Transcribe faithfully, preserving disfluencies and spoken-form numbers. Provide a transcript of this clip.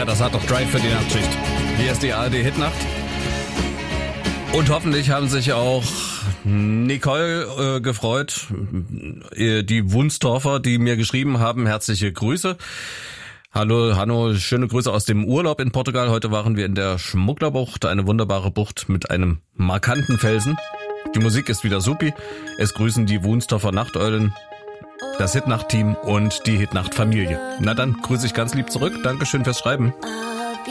Ja, das hat doch Drive für die Nachtschicht. Hier ist die A R D-Hitnacht. Und hoffentlich haben sich auch Nicole äh, gefreut, äh, die Wunstorfer, die mir geschrieben haben, herzliche Grüße. Hallo, Hanno, schöne Grüße aus dem Urlaub in Portugal. Heute waren wir in der Schmugglerbucht, eine wunderbare Bucht mit einem markanten Felsen. Die Musik ist wieder supi. Es grüßen die Wunstorfer Nachteulen, das Hitnacht-Team und die Hitnacht-Familie. Na dann grüße ich ganz lieb zurück. Dankeschön fürs Schreiben.